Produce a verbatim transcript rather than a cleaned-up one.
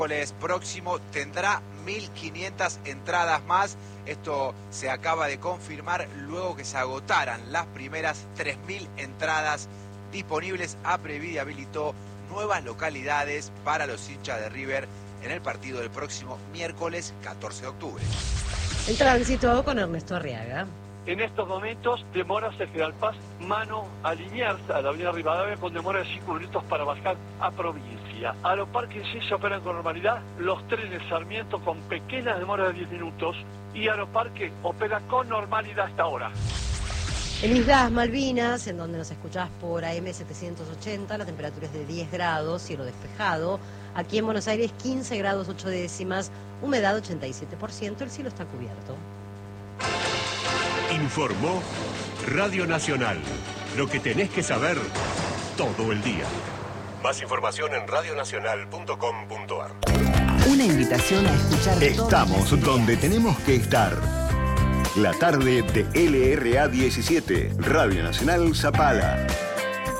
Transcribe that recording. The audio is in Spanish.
miércoles próximo tendrá mil quinientas entradas más. Esto se acaba de confirmar luego que se agotaran las primeras tres mil entradas disponibles. APREVIDE habilitó nuevas localidades para los hinchas de River en el partido del próximo miércoles catorce de octubre. El tránsito con Ernesto Arriaga. En estos momentos demora hacia General Paz, mano a alinearse a la avenida Rivadavia con demora de cinco minutos para bajar a Provincia. Aeroparque sí se operan con normalidad, los trenes Sarmiento con pequeñas demoras de diez minutos y Aeroparque opera con normalidad hasta ahora. En Islas Malvinas, en donde nos escuchás por A M setecientos ochenta, la temperatura es de diez grados, cielo despejado. Aquí en Buenos Aires quince grados ocho décimas, humedad ochenta y siete por ciento, el cielo está cubierto. Informó Radio Nacional. Lo que tenés que saber todo el día. Más información en radionacional punto com punto ar. Una invitación a escuchar. Estamos donde tenemos que estar. La tarde de L R A diecisiete, Radio Nacional Zapala.